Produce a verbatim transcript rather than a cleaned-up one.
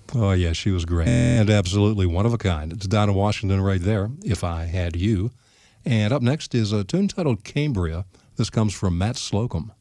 Oh, yeah, she was great. And absolutely one of a kind. It's Dinah Washington right there, If I Had You. And up next is a tune titled Cambria. This comes from Matt Slocum.